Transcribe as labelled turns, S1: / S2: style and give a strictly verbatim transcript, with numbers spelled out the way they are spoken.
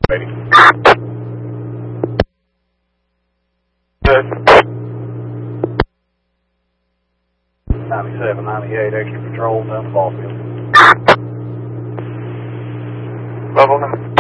S1: Ready. Good. ninety-seven, ninety-eight, extra patrol down the ball field.
S2: Level now.